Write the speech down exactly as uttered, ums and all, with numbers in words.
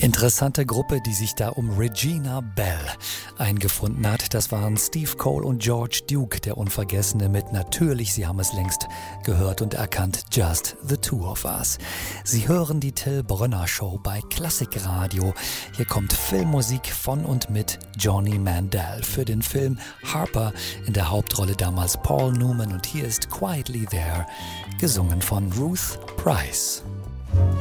Interessante Gruppe, die sich da um Regina Belle eingefunden hat. Das waren Steve Cole und George Duke, der Unvergessene mit natürlich, Sie haben es längst gehört und erkannt, Just the Two of Us. Sie hören die Till Brönner Show bei Klassikradio. Hier kommt Filmmusik von und mit Johnny Mandel für den Film Harper, in der Hauptrolle damals Paul Newman, und hier ist Quietly There, gesungen von Ruth Price.